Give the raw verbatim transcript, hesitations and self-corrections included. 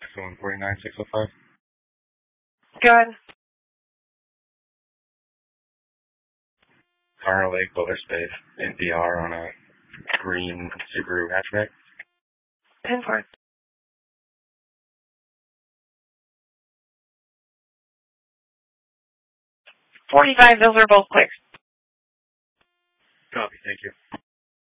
So one forty-nine six oh five. Good. Carl Lake, Boulder Space, N P R on a green Subaru hatchback. ten four. forty-five, those are both clear. Copy, thank you.